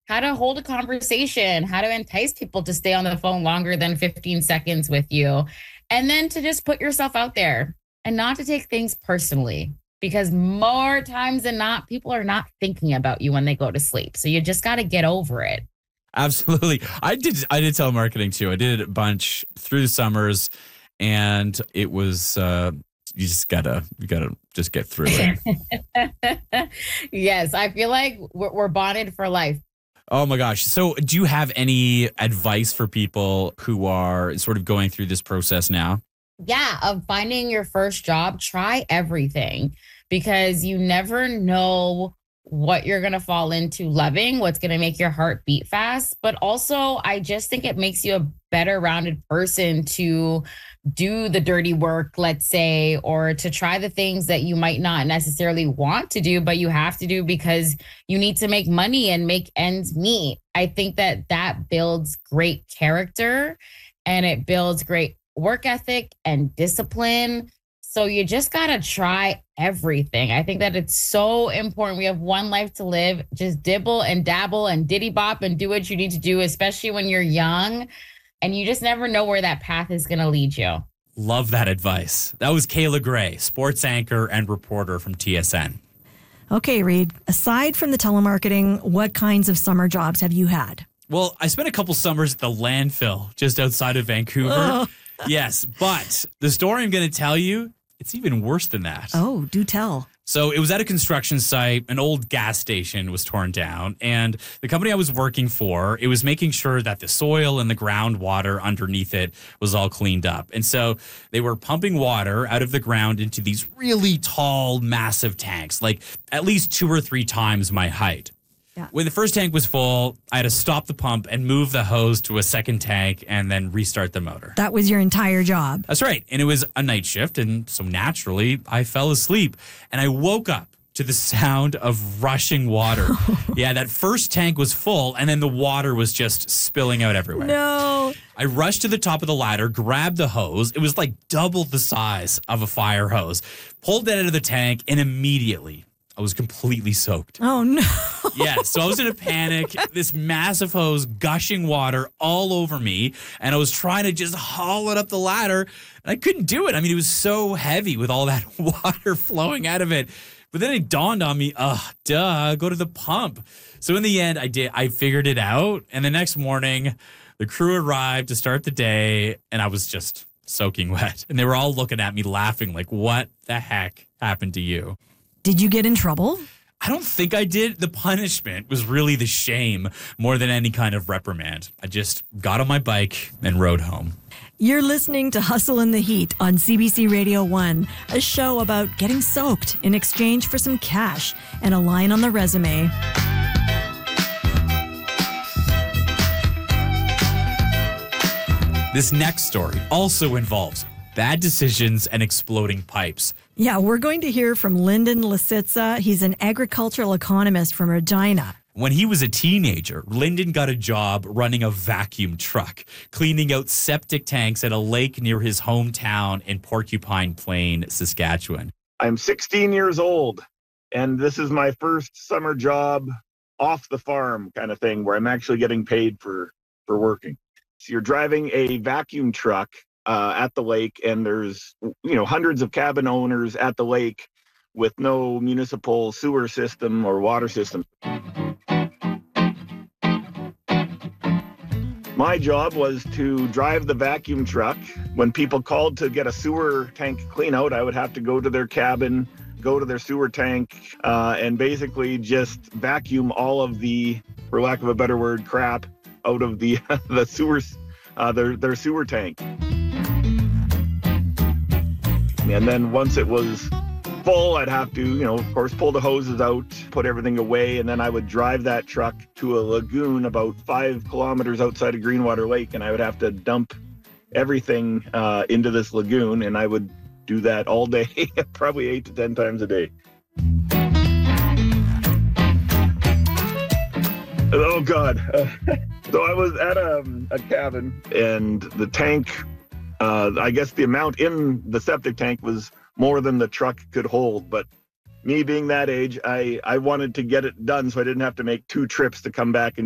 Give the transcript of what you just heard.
how to hold a conversation, how to entice people to stay on the phone longer than 15 seconds with you. And then to just put yourself out there and not to take things personally because more times than not, people are not thinking about you when they go to sleep. So you just got to get over it. Absolutely. I did telemarketing too. I did it a bunch through the summers, and it was you gotta just get through it. Yes, I feel like we're bonded for life. Oh my gosh. So do you have any advice for people who are sort of going through this process now? Yeah, of finding your first job, try everything because you never know what you're going to fall into loving, what's going to make your heart beat fast. But also, I just think it makes you a better rounded person to do the dirty work, let's say, or to try the things that you might not necessarily want to do, but you have to do because you need to make money and make ends meet. I think that builds great character and it builds great work ethic and discipline. So you just got to try everything. I think that it's so important. We have one life to live. Just dibble and dabble and diddy bop and do what you need to do, especially when you're young. And you just never know where that path is going to lead you. Love that advice. That was Kayla Gray, sports anchor and reporter from TSN. Okay, Reed, aside from the telemarketing, what kinds of summer jobs have you had? Well, I spent a couple summers at the landfill just outside of Vancouver. Oh. Yes, but the story I'm going to tell you, it's even worse than that. Oh, do tell. So it was at a construction site. An old gas station was torn down, and the company I was working for, it was making sure that the soil and the groundwater underneath it was all cleaned up. And so they were pumping water out of the ground into these really tall, massive tanks, like at least 2 or 3 times my height. Yeah. When the first tank was full, I had to stop the pump and move the hose to a second tank and then restart the motor. That was your entire job. That's right. And it was a night shift. And so naturally, I fell asleep and I woke up to the sound of rushing water. Yeah, that first tank was full and then the water was just spilling out everywhere. No. I rushed to the top of the ladder, grabbed the hose. It was like double the size of a fire hose, pulled it out of the tank, and immediately I was completely soaked. Oh, no. Yeah, so I was in a panic, this massive hose gushing water all over me, and I was trying to just haul it up the ladder, and I couldn't do it. I mean, it was so heavy with all that water flowing out of it. But then it dawned on me, go to the pump. So in the end, I figured it out, and the next morning, the crew arrived to start the day, and I was just soaking wet. And they were all looking at me laughing like, what the heck happened to you? Did you get in trouble? I don't think I did. The punishment was really the shame more than any kind of reprimand. I just got on my bike and rode home. You're listening to Hustle in the Heat on CBC Radio 1, a show about getting soaked in exchange for some cash and a line on the resume. This next story also involves bad decisions and exploding pipes. Yeah, we're going to hear from Lyndon Lisitsa. He's an agricultural economist from Regina. When he was a teenager, Lyndon got a job running a vacuum truck, cleaning out septic tanks at a lake near his hometown in Porcupine Plain, Saskatchewan. I'm 16 years old, and this is my first summer job off the farm kind of thing where I'm actually getting paid for working. So you're driving a vacuum truck at the lake, and there's hundreds of cabin owners at the lake with no municipal sewer system or water system. My job was to drive the vacuum truck. When people called to get a sewer tank clean out, I would have to go to their cabin, go to their sewer tank, and basically just vacuum all of the, for lack of a better word, crap out of the sewers, their sewer tank. And then once it was full, I'd have to, of course, pull the hoses out, put everything away, and then I would drive that truck to a lagoon about 5 kilometers outside of Greenwater Lake, and I would have to dump everything into this lagoon, and I would do that all day, probably 8 to 10 times a day. Oh, God. So I was at a cabin, and the tank, I guess the amount in the septic tank was more than the truck could hold. But me being that age, I wanted to get it done so I didn't have to make 2 trips to come back and